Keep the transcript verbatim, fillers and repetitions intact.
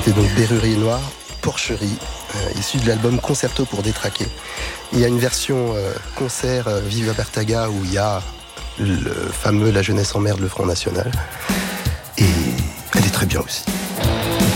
C'était donc Berrurier Noir, Porcherie, euh, issu de l'album Concerto pour détraquer. Il y a une version euh, concert euh, Viva Bertaga où il y a le fameux La jeunesse emmerde le Front National. Et elle est très bien aussi.